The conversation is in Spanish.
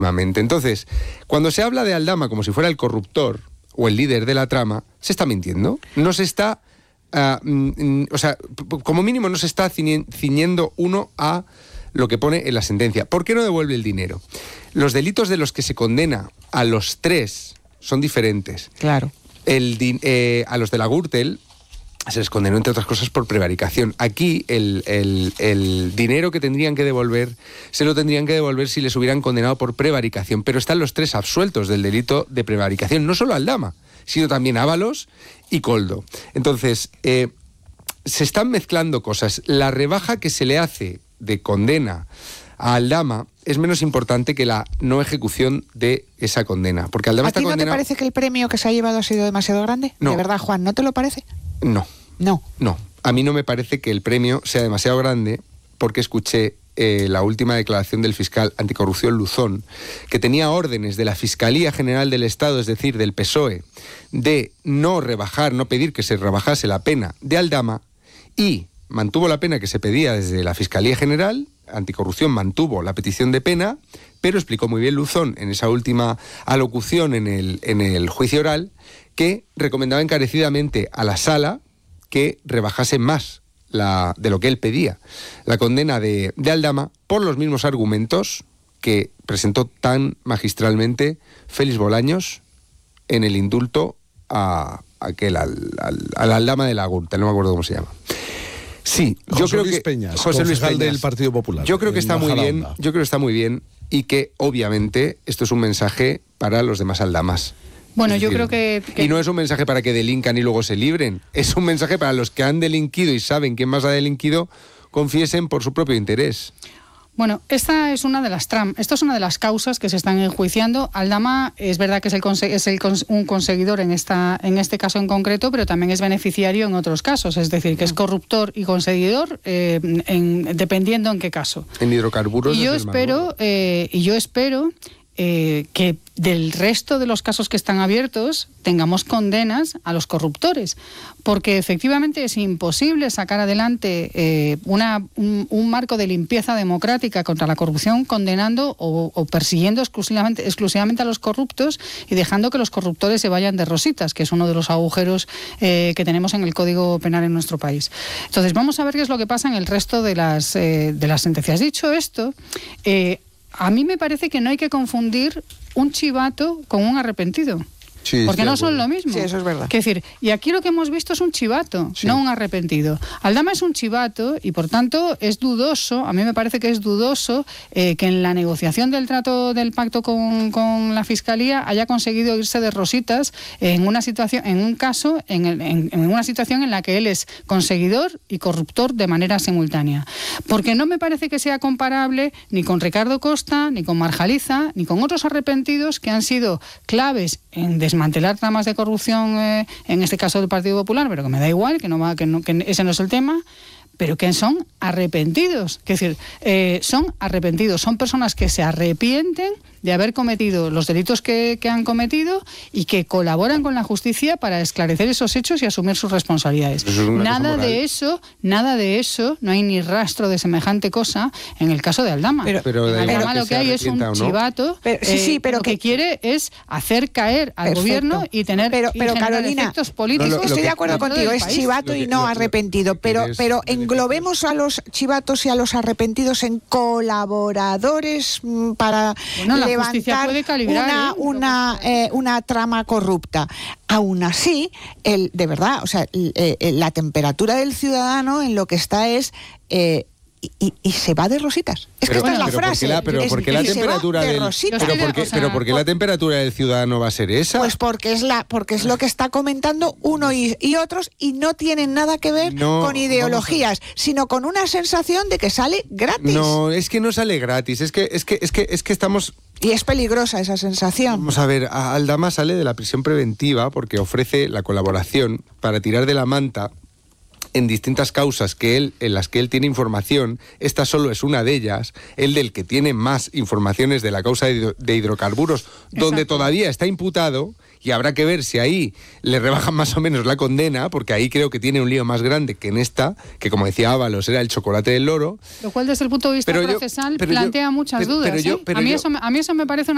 Entonces, cuando se habla de Aldama como si fuera el corruptor o el líder de la trama, se está mintiendo. No se está, como mínimo no se está ciñendo uno a lo que pone en la sentencia. ¿Por qué no devuelve el dinero? Los delitos de los que se condena a los 3 son diferentes. Claro. A los de la Gürtel se les condenó, entre otras cosas, por prevaricación. Aquí el dinero que tendrían que devolver, se lo tendrían que devolver si les hubieran condenado por prevaricación. Pero están los 3 absueltos del delito de prevaricación. No solo Aldama, sino también Ábalos y Koldo. Entonces, se están mezclando cosas. La rebaja que se le hace de condena a Aldama es menos importante que la no ejecución de esa condena. Porque Aldama está condenado... ¿A ti no te parece que el premio que se ha llevado ha sido demasiado grande? No. De verdad, Juan, ¿no te lo parece? No. No. A mí no me parece que el premio sea demasiado grande, porque escuché la última declaración del fiscal anticorrupción Luzón, que tenía órdenes de la Fiscalía General del Estado, es decir, del PSOE, de no pedir que se rebajase la pena de Aldama, y mantuvo la pena que se pedía desde la Fiscalía General. Anticorrupción mantuvo la petición de pena, pero explicó muy bien Luzón en esa última alocución en el juicio oral que recomendaba encarecidamente a la Sala que rebajase más de lo que él pedía la condena de Aldama por los mismos argumentos que presentó tan magistralmente Félix Bolaños en el indulto al Aldama de la Gürtel, no me acuerdo cómo se llama. Sí, yo creo que José Luis Peñas del Partido Popular. Yo creo que está muy bien. Yo creo que está muy bien y que obviamente esto es un mensaje para los demás Aldamas. Bueno, yo creo que... Y no es un mensaje para que delincan y luego se libren. Es un mensaje para los que han delinquido y saben quién más ha delinquido, confiesen por su propio interés. Bueno, esto es una de las causas que se están enjuiciando. Aldama es verdad que es un conseguidor en este caso en concreto, pero también es beneficiario en otros casos. Es decir, que es corruptor y conseguidor dependiendo en qué caso. En hidrocarburos. Y yo espero que del resto de los casos que están abiertos tengamos condenas a los corruptores, porque efectivamente es imposible sacar adelante un marco de limpieza democrática contra la corrupción condenando o persiguiendo exclusivamente a los corruptos y dejando que los corruptores se vayan de rositas, que es uno de los agujeros que tenemos en el Código Penal en nuestro país. Entonces vamos a ver qué es lo que pasa en el resto de las sentencias. Dicho esto, a mí me parece que no hay que confundir un chivato con un arrepentido. Sí, porque no son lo mismo. Sí, eso es verdad. Es decir, y aquí lo que hemos visto es un chivato, no un arrepentido. Aldama es un chivato y por tanto es dudoso, a mí me parece que es dudoso que en la negociación del trato del pacto con la Fiscalía haya conseguido irse de rositas en una situación en la que él es conseguidor y corruptor de manera simultánea. Porque no me parece que sea comparable ni con Ricardo Costa, ni con Marjaliza, ni con otros arrepentidos que han sido claves en desmantelar tramas de corrupción, en este caso del Partido Popular, pero que me da igual, que ese no es el tema, pero que son arrepentidos. Es decir, son arrepentidos, son personas que se arrepienten de haber cometido los delitos que han cometido y que colaboran con la justicia para esclarecer esos hechos y asumir sus responsabilidades. Nada de eso, no hay ni rastro de semejante cosa en el caso de Aldama. Pero Aldama lo que hay es un chivato, pero lo que quiere es hacer caer al gobierno y tener pero Carolina, efectos políticos. Estoy de acuerdo contigo, es chivato y no arrepentido, pero englobemos a los chivatos y a los arrepentidos en colaboradores para levantar una trama corrupta. Aún así, de verdad, o sea, la temperatura del ciudadano en lo que está es y se va de rositas. Es que esta es la frase. ¿Por qué la temperatura del ciudadano va a ser esa? Pues porque es lo que está comentando uno y otros, y no tienen nada que ver con ideologías, sino con una sensación de que sale gratis. No, es que no sale gratis, es que estamos... Y es peligrosa esa sensación. Vamos a ver, Aldama sale de la prisión preventiva porque ofrece la colaboración para tirar de la manta en distintas causas en las que él tiene información. Esta solo es una de ellas, el del que tiene más informaciones de la causa de hidrocarburos, donde todavía está imputado, y habrá que ver si ahí le rebajan más o menos la condena, porque ahí creo que tiene un lío más grande que en esta, que como decía Ábalos, era el chocolate del loro. Lo cual desde el punto de vista procesal plantea muchas dudas. A mí eso me parece una